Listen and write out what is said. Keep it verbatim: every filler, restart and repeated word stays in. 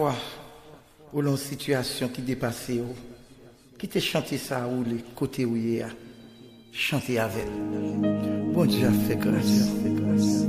fois, ou l'on situation qui dépassait, qui te chanté ça ou les côtés où il y a, chanter avec. Bon Dieu a fait grâce.